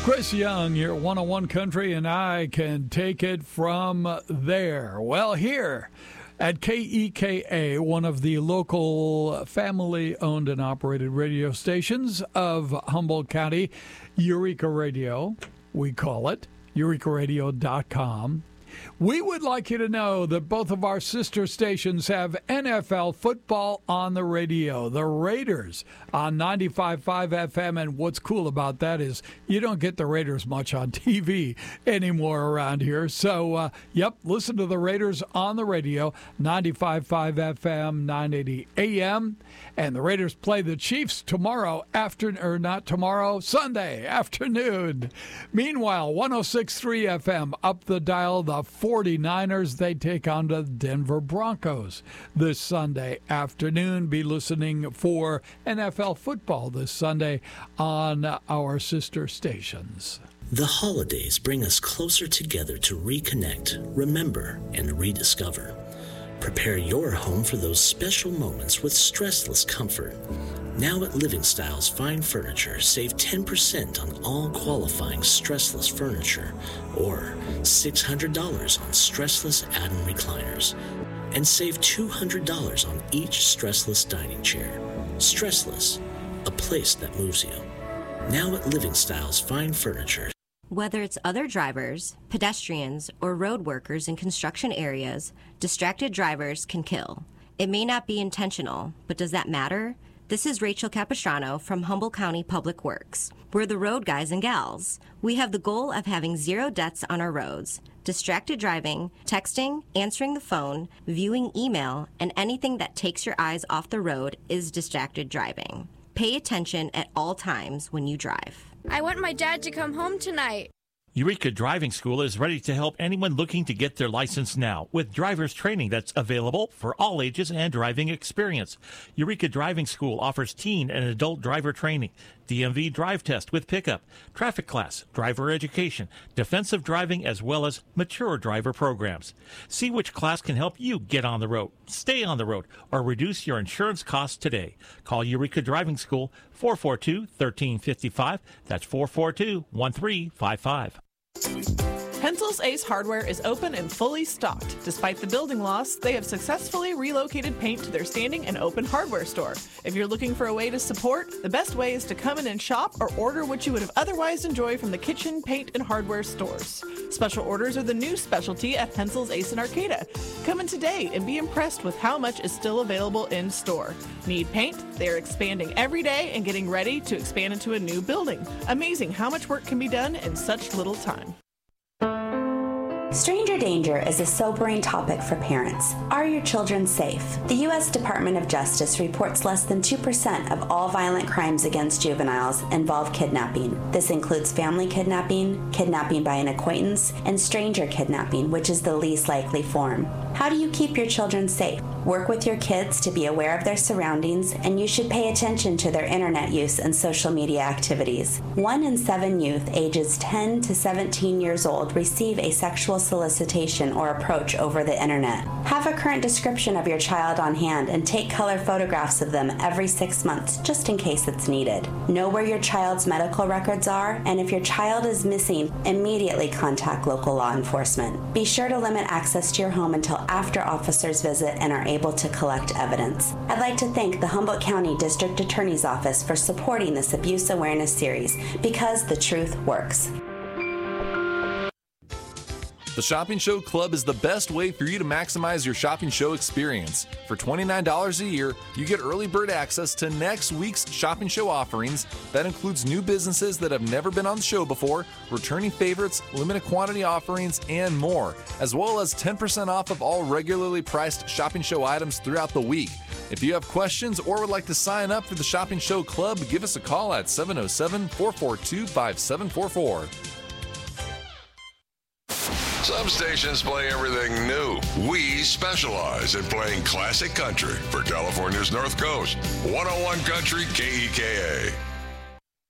Chris Young here at 101 Country, and I can take it from there. Well, here at KEKA, one of the local family-owned and operated radio stations of Humboldt County, Eureka Radio, we call it, eurekaradio.com. We would like you to know that both of our sister stations have NFL football on the radio. The Raiders on 95.5 FM, and what's cool about that is you don't get the Raiders much on TV anymore around here. So, listen to the Raiders on the radio, 95.5 FM, 980 AM. And the Raiders play the Chiefs Sunday afternoon. Meanwhile, 106.3 FM up the dial, the 49ers, they take on the Denver Broncos this Sunday afternoon. Be listening for NFL football this Sunday on our sister stations. The holidays bring us closer together to reconnect, remember, and rediscover. Prepare your home for those special moments with stressless comfort. Now at Living Styles Fine Furniture, save 10% on all qualifying stressless furniture or $600 on stressless add-on recliners. And save $200 on each stressless dining chair. Stressless, a place that moves you. Now at Living Styles Fine Furniture. Whether it's other drivers, pedestrians, or road workers in construction areas, distracted drivers can kill. It may not be intentional, but does that matter? This is Rachel Capistrano from Humboldt County Public Works. We're the road guys and gals. We have the goal of having 0 deaths on our roads. Distracted driving, texting, answering the phone, viewing email, and anything that takes your eyes off the road is distracted driving. Pay attention at all times when you drive. I want my dad to come home tonight. Eureka Driving School is ready to help anyone looking to get their license now with driver's training that's available for all ages and driving experience. Eureka Driving School offers teen and adult driver training, DMV drive test with pickup, traffic class, driver education, defensive driving, as well as mature driver programs. See which class can help you get on the road, stay on the road, or reduce your insurance costs today. Call Eureka Driving School 442-1355. That's 442-1355. Pencil's Ace Hardware is open and fully stocked. Despite the building loss, they have successfully relocated paint to their standing and open hardware store. If you're looking for a way to support, the best way is to come in and shop or order what you would have otherwise enjoyed from the kitchen, paint, and hardware stores. Special orders are the new specialty at Pencil's Ace in Arcata. Come in today and be impressed with how much is still available in store. Need paint? They are expanding every day and getting ready to expand into a new building. Amazing how much work can be done in such little time. Stranger danger is a sobering topic for parents. Are your children safe? The U.S. Department of Justice reports less than 2% of all violent crimes against juveniles involve kidnapping. This includes family kidnapping, kidnapping by an acquaintance, and stranger kidnapping, which is the least likely form. How do you keep your children safe? Work with your kids to be aware of their surroundings, and you should pay attention to their internet use and social media activities. 1 in 7 youth ages 10 to 17 years old receive a sexual solicitation or approach over the internet. Have a current description of your child on hand and take color photographs of them every 6 months just in case it's needed. Know where your child's medical records are, and if your child is missing, immediately contact local law enforcement. Be sure to limit access to your home until after officers visit and are able to collect evidence. I'd like to thank the Humboldt County District Attorney's Office for supporting this abuse awareness series, because the truth works. The Shopping Show Club is the best way for you to maximize your shopping show experience. For $29 a year, you get early bird access to next week's shopping show offerings. That includes new businesses that have never been on the show before, returning favorites, limited quantity offerings, and more, as well as 10% off of all regularly priced shopping show items throughout the week. If you have questions or would like to sign up for the Shopping Show Club, give us a call at 707-442-5744. Some stations play everything new. We specialize in playing classic country for California's North Coast. 101 Country KEKA.